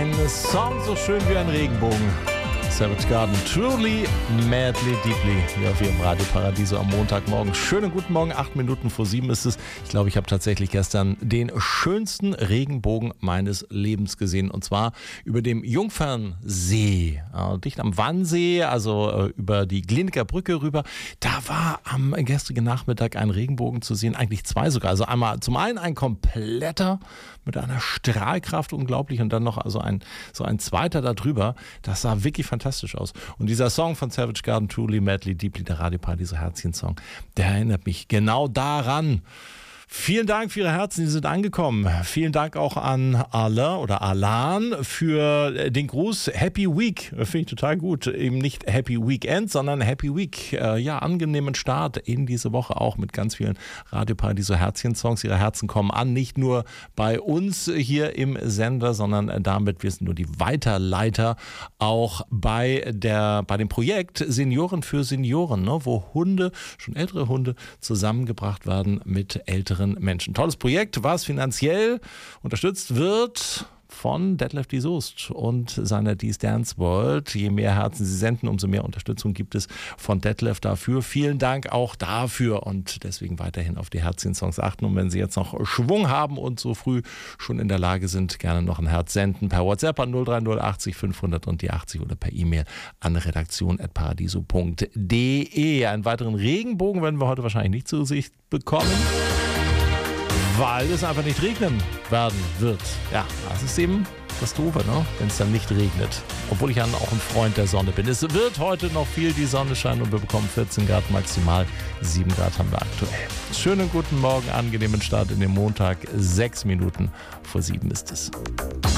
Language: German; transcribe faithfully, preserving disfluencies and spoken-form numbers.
Ein Song so schön wie ein Regenbogen. Savage Garden, Truly, Madly, Deeply, hier auf Ihrem Radio Paradiso am Montagmorgen. Schönen guten Morgen, acht Minuten vor sieben ist es. Ich glaube, ich habe tatsächlich gestern den schönsten Regenbogen meines Lebens gesehen. Und zwar über dem Jungfernsee, äh, dicht am Wannsee, also äh, über die Gliniker Brücke rüber. Da war am gestrigen Nachmittag ein Regenbogen zu sehen, eigentlich zwei sogar. Also einmal zum einen ein kompletter mit einer Strahlkraft unglaublich und dann noch also ein, so ein zweiter da drüber. Das sah wirklich fantastisch aus. Und dieser Song von Savage Garden, Truly, Madly, Deeply, der Radio Paradiso Herzchen-Song, der erinnert mich genau daran. Vielen Dank für Ihre Herzen, die sind angekommen. Vielen Dank auch an Alain oder Alan für den Gruß. Happy Week, finde ich total gut. Eben nicht Happy Weekend, sondern Happy Week. Ja, angenehmen Start in diese Woche auch mit ganz vielen Radio Paradiso Herzchen-Songs. Ihre Herzen kommen an, nicht nur bei uns hier im Sender, sondern damit, wir sind nur die Weiterleiter, auch bei, der, bei dem Projekt Senioren für Senioren, ne, wo Hunde, schon ältere Hunde, zusammengebracht werden mit älteren Menschen. Tolles Projekt, was finanziell unterstützt wird von Detlef die Soest und seiner D's Dance World. Je mehr Herzen Sie senden, umso mehr Unterstützung gibt es von Detlef dafür. Vielen Dank auch dafür und deswegen weiterhin auf die Herzchen-Songs achten. Und wenn Sie jetzt noch Schwung haben und so früh schon in der Lage sind, gerne noch ein Herz senden per WhatsApp an null drei null achtzig fünfhundert und die achtzig oder per E-Mail an redaktion at paradiso punkt de. Einen weiteren Regenbogen werden wir heute wahrscheinlich nicht zu Sicht bekommen, weil es einfach nicht regnen werden wird. Ja, das ist eben das Doofe, ne? Wenn es dann nicht regnet. Obwohl ich ja auch ein Freund der Sonne bin. Es wird heute noch viel die Sonne scheinen und wir bekommen vierzehn Grad maximal. sieben Grad haben wir aktuell. Schönen guten Morgen, angenehmen Start in den Montag. Sechs Minuten vor sieben ist es.